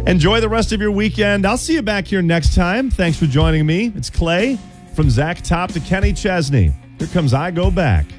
Enjoy the rest of your weekend. I'll see you back here next time. Thanks for joining me. It's Clay from Zach Top to Kenny Chesney. Here comes I Go Back.